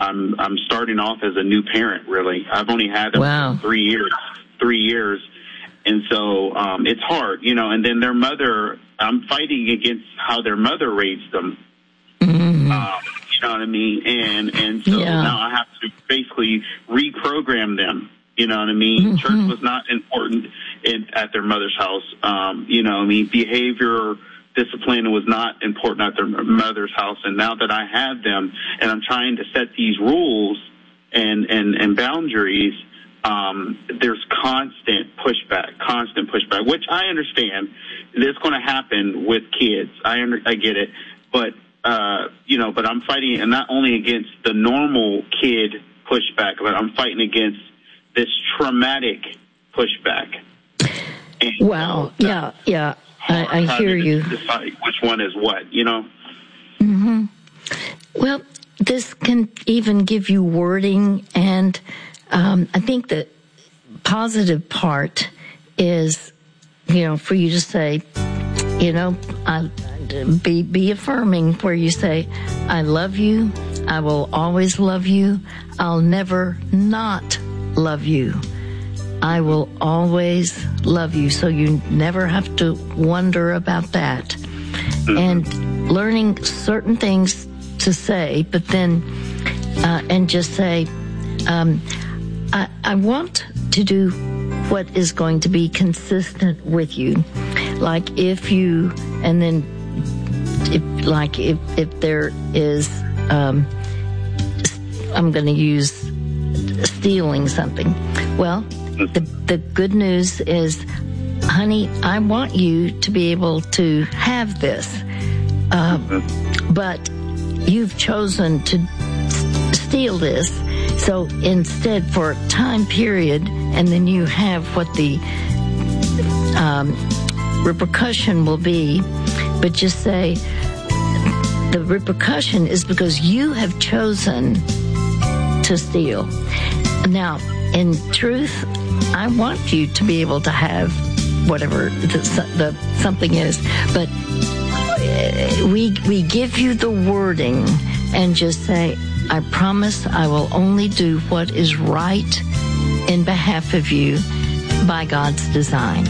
I'm starting off as a new parent, really. I've only had them for 3 years. And so it's hard, and then their mother, I'm fighting against how their mother raised them. Mm-hmm. You know what I mean? And so now I have to basically reprogram them. You know what I mean? Mm-hmm. Church was not important at their mother's house. You know what I mean? Behavior, discipline was not important at their mother's house. And now that I have them and I'm trying to set these rules and boundaries, there's constant pushback, which I understand. It's going to happen with kids. I get it. But, but I'm fighting, and not only against the normal kid pushback, but I'm fighting against this traumatic pushback. And wow. Yeah. I hear you. Decide which one is what, Mm-hmm. Well, this can even give you wording, and I think the positive part is, for you to say, be affirming, where you say, I love you, I will always love you, I'll never not love you. I will always love you, so you never have to wonder about that. And learning certain things to say, but then, and just say, I want to do what is going to be consistent with you. Like if you, and then, if there is, I'm going to use stealing something. Well, the good news is, honey, I want you to be able to have this. But you've chosen to steal this. So instead, for a time period, and then you have what the repercussion will be, but just say, the repercussion is because you have chosen to steal. Now, in truth, I want you to be able to have whatever the something is, but we give you the wording and just say, I promise I will only do what is right in behalf of you by God's design.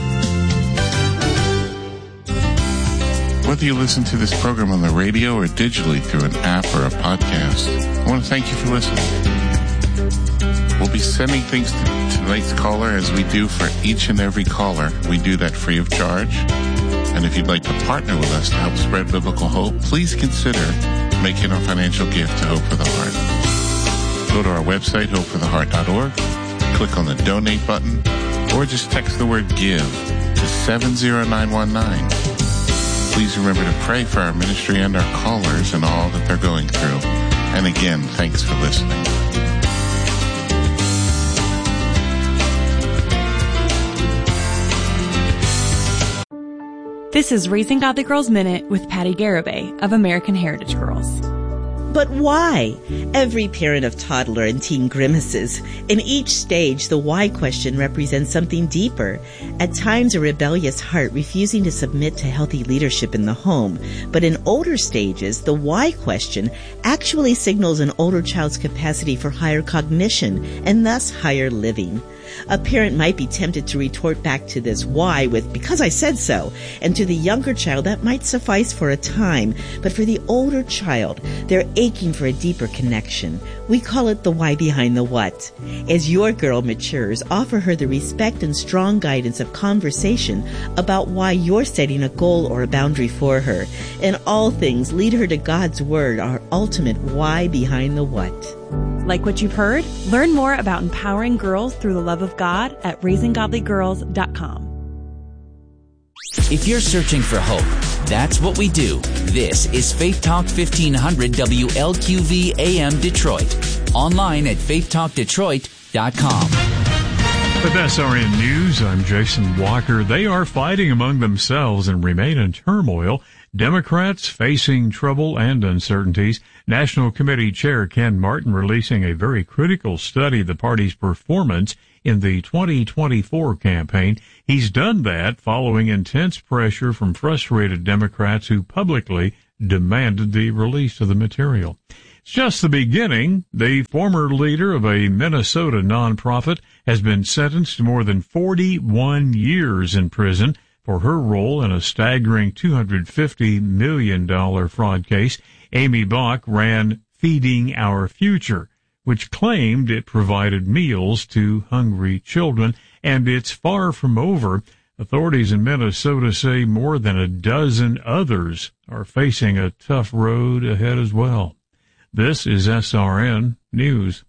Whether you listen to this program on the radio or digitally through an app or a podcast, I want to thank you for listening. We'll be sending things to tonight's caller as we do for each and every caller. We do that free of charge. And if you'd like to partner with us to help spread biblical hope, please consider making a financial gift to Hope for the Heart. Go to our website, hopefortheheart.org, click on the donate button, or just text the word give to 70919. Please remember to pray for our ministry and our callers and all that they're going through. And again, thanks for listening. This is Raising Godly Girls Minute with Patty Garibay of American Heritage Girls. But why? Every parent of toddler and teen grimaces. In each stage, the why question represents something deeper. At times, a rebellious heart refusing to submit to healthy leadership in the home. But in older stages, the why question actually signals an older child's capacity for higher cognition and thus higher living. A parent might be tempted to retort back to this why with, because I said so. And to the younger child, that might suffice for a time. But for the older child, they're aching for a deeper connection. We call it the why behind the what. As your girl matures, offer her the respect and strong guidance of conversation about why you're setting a goal or a boundary for her. In all things, lead her to God's Word, our ultimate why behind the what. Like what you've heard? Learn more about empowering girls through the love of God at raisinggodlygirls.com. If you're searching for hope, that's what we do. This is Faith Talk 1500 WLQV AM Detroit. Online at faithtalkdetroit.com. With SRN News, I'm Jason Walker. They are fighting among themselves and remain in turmoil. Democrats facing trouble and uncertainties. National Committee Chair Ken Martin releasing a very critical study of the party's performance in the 2024 campaign. He's done that following intense pressure from frustrated Democrats who publicly demanded the release of the material. It's just the beginning. The former leader of a Minnesota nonprofit has been sentenced to more than 41 years in prison for her role in a staggering $250 million fraud case. Amy Bach ran Feeding Our Future, which claimed it provided meals to hungry children, and it's far from over. Authorities in Minnesota say more than a dozen others are facing a tough road ahead as well. This is SRN News.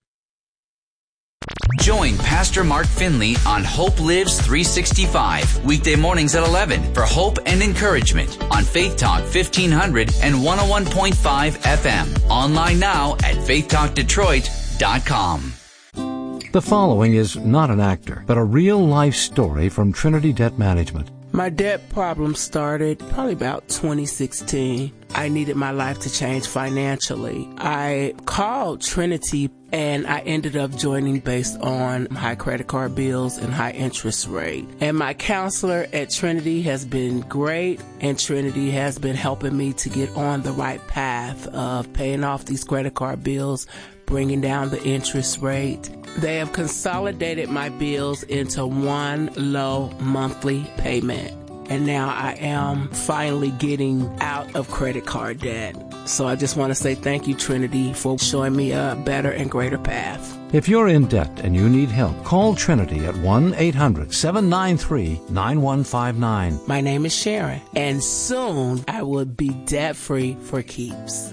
Join Pastor Mark Finley on Hope Lives 365, weekday mornings at 11 for hope and encouragement on Faith Talk 1500 and 101.5 FM. Online now at faithtalkdetroit.com. The following is not an actor, but a real-life story from Trinity Debt Management. My debt problem started probably about 2016. I needed my life to change financially. I called Trinity and I ended up joining based on high credit card bills and high interest rate. And my counselor at Trinity has been great, and Trinity has been helping me to get on the right path of paying off these credit card bills, bringing down the interest rate. They have consolidated my bills into one low monthly payment. And now I am finally getting out of credit card debt. So I just want to say thank you, Trinity, for showing me a better and greater path. If you're in debt and you need help, call Trinity at 1-800-793-9159. My name is Sharon, and soon I will be debt-free for keeps.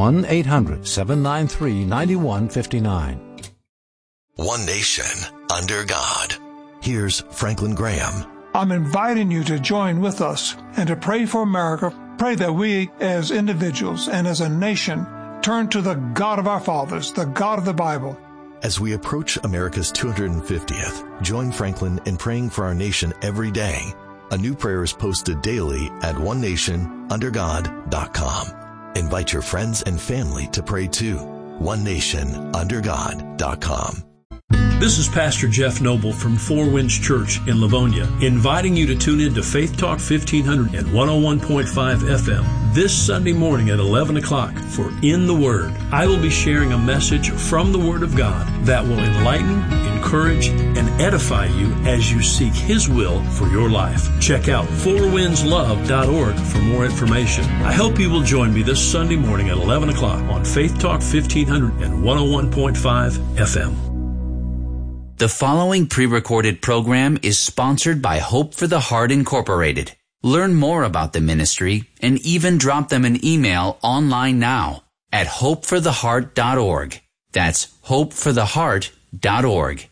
1-800-793-9159. One nation, under God. Here's Franklin Graham. I'm inviting you to join with us and to pray for America. Pray that we as individuals and as a nation turn to the God of our fathers, the God of the Bible. As we approach America's 250th, join Franklin in praying for our nation every day. A new prayer is posted daily at onenationundergod.com. Invite your friends and family to pray too. onenationundergod.com. This is Pastor Jeff Noble from Four Winds Church in Livonia, inviting you to tune in to Faith Talk 1500 and 101.5 FM this Sunday morning at 11 o'clock for In the Word. I will be sharing a message from the Word of God that will enlighten, encourage, and edify you as you seek His will for your life. Check out fourwindslove.org for more information. I hope you will join me this Sunday morning at 11 o'clock on Faith Talk 1500 and 101.5 FM. The following pre-recorded program is sponsored by Hope for the Heart Incorporated. Learn more about the ministry and even drop them an email online now at hopefortheheart.org. That's hopefortheheart.org.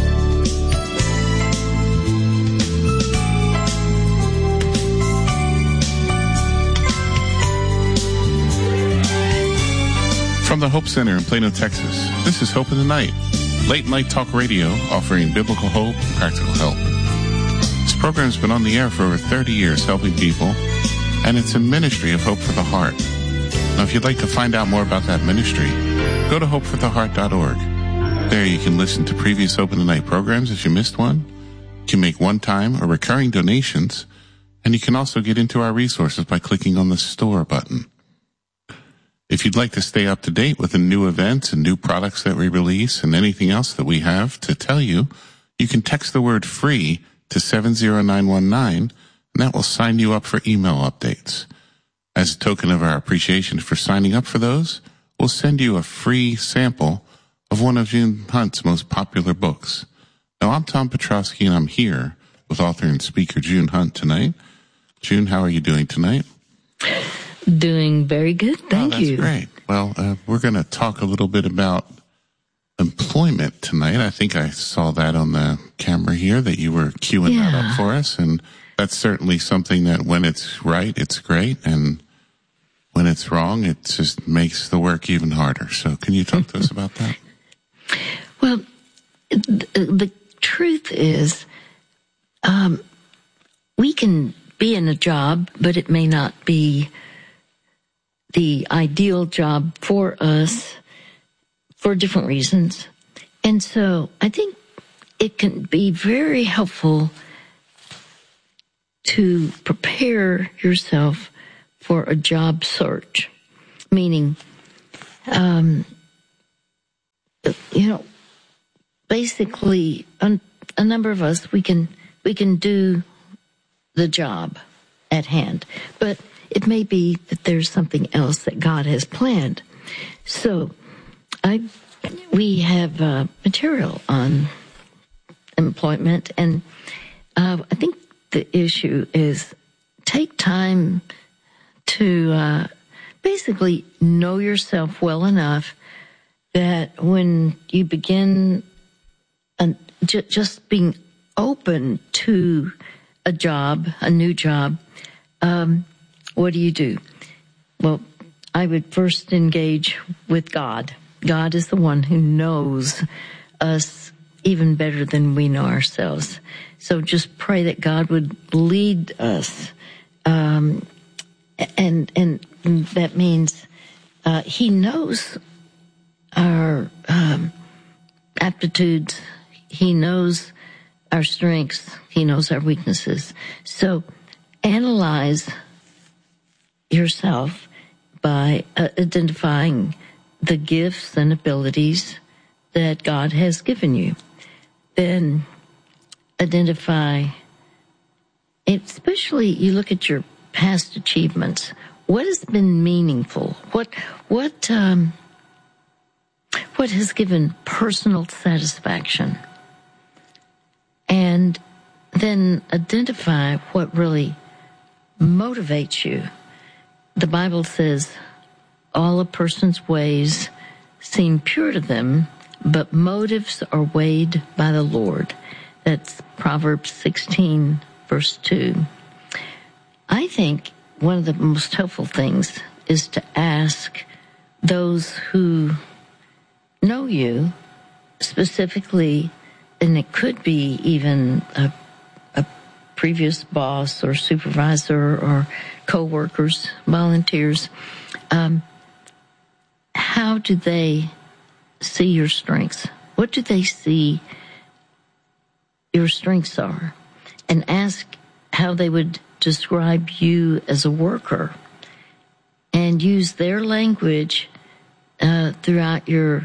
From the Hope Center in Plano, Texas, this is Hope in the Night. Late night talk radio offering biblical hope and practical help. This program's been on the air for over 30 years helping people, and it's a ministry of Hope for the Heart. Now, if you'd like to find out more about that ministry, go to hopefortheheart.org. There you can listen to previous Hope in the Night programs if you missed one. You can make one-time or recurring donations, and you can also get into our resources by clicking on the Store button. If you'd like to stay up to date with the new events and new products that we release and anything else that we have to tell you, you can text the word FREE to 70919, and that will sign you up for email updates. As a token of our appreciation for signing up for those, we'll send you a free sample of one of June Hunt's most popular books. Now, I'm Tom Petrowski, and I'm here with author and speaker June Hunt tonight. June, how are you doing tonight? Doing very good, thank you. That's great. Well, we're going to talk a little bit about employment tonight. I think I saw that on the camera here, that you were queuing that up for us, and that's certainly something that when it's right, it's great, and when it's wrong, it just makes the work even harder. So can you talk to us about that? Well, the truth is, we can be in a job, but it may not be the ideal job for us for different reasons. And so I think it can be very helpful to prepare yourself for a job search, meaning Basically, a number of us, we can do the job at hand, but it may be that there's something else that God has planned. So, we have material on employment, and I think the issue is take time to basically know yourself well enough that when you begin just being open to a job, a new job, what do? Well, I would first engage with God. God is the one who knows us even better than we know ourselves. So just pray that God would lead us. And that means He knows our aptitudes. He knows our strengths. He knows our weaknesses. So analyze yourself by identifying the gifts and abilities that God has given you. Then identify, especially you look at your past achievements. What has been meaningful? What has given personal satisfaction? And then identify what really motivates you. The Bible says, all a person's ways seem pure to them, but motives are weighed by the Lord. That's Proverbs 16, verse 2. I think one of the most helpful things is to ask those who know you specifically, and it could be even a previous boss or supervisor or co-workers, volunteers, how do they see your strengths? What do they see your strengths are? And ask how they would describe you as a worker, and use their language throughout your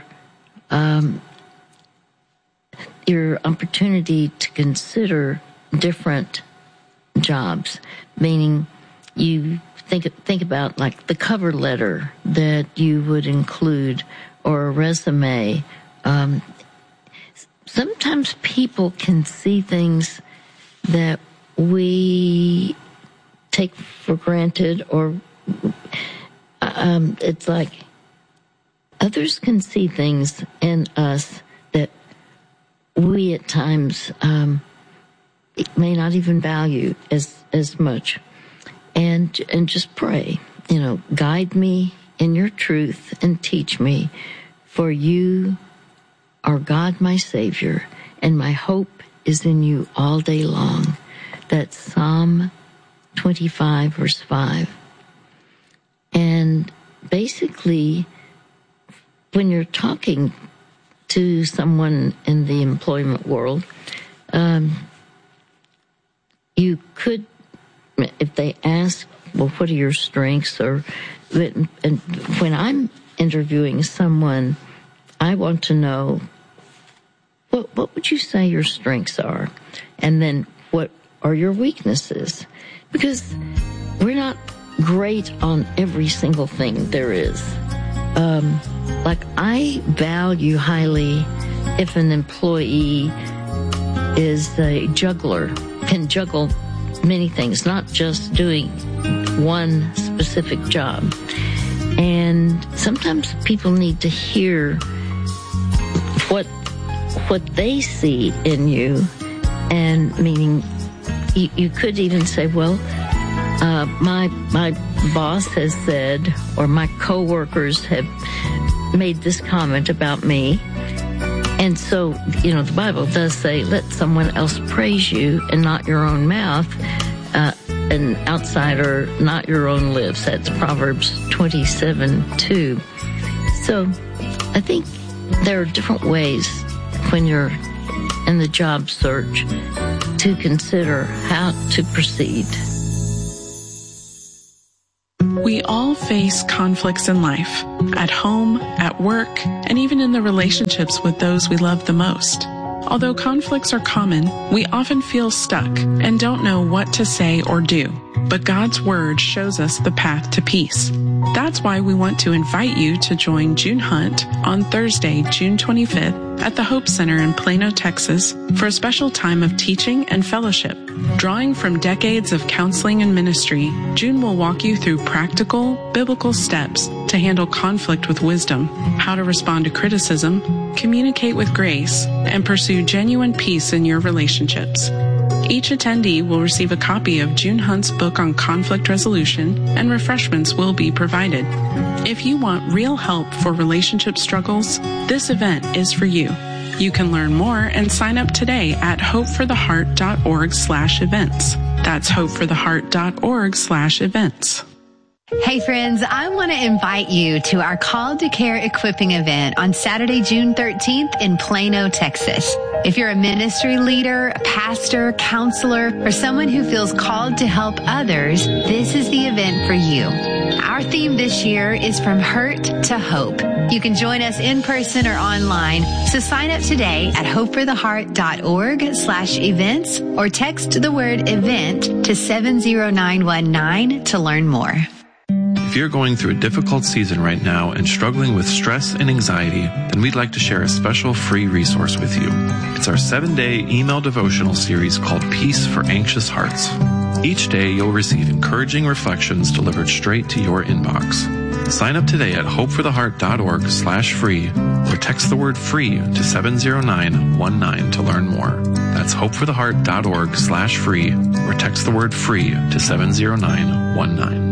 opportunity to consider different jobs. Meaning, you think about like the cover letter that you would include, or a resume. Sometimes people can see things that we take for granted, or it's like others can see things in us that we at times may not even value as much. And just pray, guide me in your truth and teach me, for you are God, my Savior, and my hope is in you all day long. That's Psalm 25, verse 5. And basically, when you're talking to someone in the employment world, you could, if they ask, well, what are your strengths? And when I'm interviewing someone, I want to know, what would you say your strengths are? And then what are your weaknesses? Because we're not great on every single thing there is. Like, I value highly if an employee is a juggler, can juggle many things, not just doing one specific job. And sometimes people need to hear what they see in you, and meaning you could even say, well, my boss has said, or my coworkers have made this comment about me. And so, the Bible does say, let someone else praise you and not your own mouth, and outsider, not your own lips. That's Proverbs 27:2. So I think there are different ways when you're in the job search to consider how to proceed. We We all face conflicts in life, at home, at work, and even in the relationships with those we love the most. Although conflicts are common, we often feel stuck and don't know what to say or do. But God's Word shows us the path to peace. That's why we want to invite you to join June Hunt on Thursday, June 25th at the Hope Center in Plano, Texas for a special time of teaching and fellowship. Drawing from decades of counseling and ministry, June will walk you through practical, biblical steps to handle conflict with wisdom, how to respond to criticism, communicate with grace, and pursue genuine peace in your relationships. Each attendee will receive a copy of June Hunt's book on conflict resolution, and refreshments will be provided. If you want real help for relationship struggles, this event is for you. You can learn more and sign up today at hopefortheheart.org/events. That's hopefortheheart.org/events. Hey friends, I want to invite you to our Called to Care equipping event on Saturday, June 13th in Plano, Texas. If you're a ministry leader, a pastor, counselor, or someone who feels called to help others, this is the event for you. Our theme this year is From Hurt to Hope. You can join us in person or online, so sign up today at hopefortheheart.org/events or text the word event to 70919 to learn more. If you're going through a difficult season right now and struggling with stress and anxiety, then we'd like to share a special free resource with you. It's our 7-day email devotional series called Peace for Anxious Hearts. Each day you'll receive encouraging reflections delivered straight to your inbox. Sign up today at hopefortheheart.org/free or text the word free to 70919 to learn more. That's hopefortheheart.org/free or text the word free to 70919.